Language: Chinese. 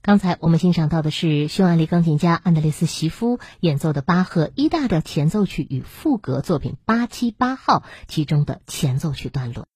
刚才我们欣赏到的是匈牙利钢琴家安德烈斯·席夫演奏的巴赫一大的前奏曲与赋格作品878号其中的前奏曲段落。